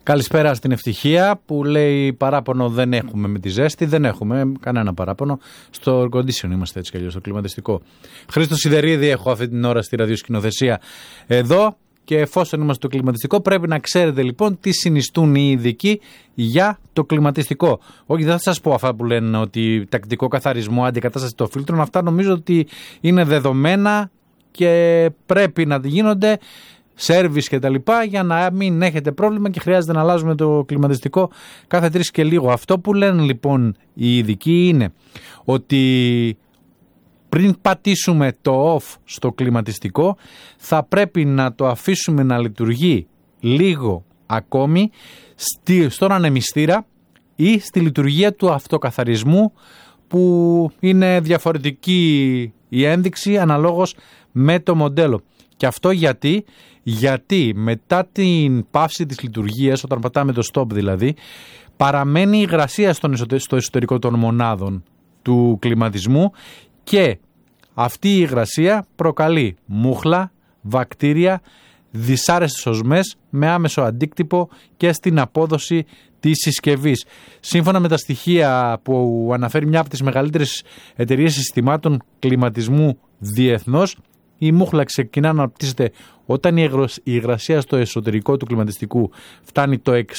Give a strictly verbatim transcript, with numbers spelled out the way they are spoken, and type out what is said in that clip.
Καλησπέρα στην Ευτυχία που λέει παράπονο δεν έχουμε με τη ζέστη. Δεν έχουμε κανένα παράπονο. Στο air condition είμαστε έτσι κι αλλιώς, στο κλιματιστικό. Χρήστο Σιδερίδη έχω αυτή την ώρα στη ραδιοσκηνοθεσία εδώ. Και εφόσον είμαστε στο κλιματιστικό, πρέπει να ξέρετε λοιπόν τι συνιστούν οι ειδικοί για το κλιματιστικό. Όχι, δεν θα σας πω αυτά που λένε ότι τακτικό καθαρισμό, αντικατάσταση των φίλτρων. Αυτά νομίζω ότι είναι δεδομένα και πρέπει να γίνονται σέρβις και τα λοιπά για να μην έχετε πρόβλημα και χρειάζεται να αλλάζουμε το κλιματιστικό κάθε τρεις και λίγο. Αυτό που λένε λοιπόν οι ειδικοί είναι ότι πριν πατήσουμε το off στο κλιματιστικό θα πρέπει να το αφήσουμε να λειτουργεί λίγο ακόμη στον ανεμιστήρα ή στη λειτουργία του αυτοκαθαρισμού που είναι διαφορετική η ένδειξη αναλόγως με το μοντέλο. Και αυτό γιατί, γιατί μετά την πάυση της λειτουργίας, όταν πατάμε το stop δηλαδή, παραμένει η υγρασία στο εσωτερικό των μονάδων του κλιματισμού και αυτή η υγρασία προκαλεί μούχλα, βακτήρια, δυσάρεστες οσμές με άμεσο αντίκτυπο και στην απόδοση της συσκευής. Σύμφωνα με τα στοιχεία που αναφέρει μια από τις μεγαλύτερες εταιρείες συστημάτων κλιματισμού διεθνώς, η μούχλα ξεκινά να αναπτύσσεται όταν η υγρασία στο εσωτερικό του κλιματιστικού φτάνει το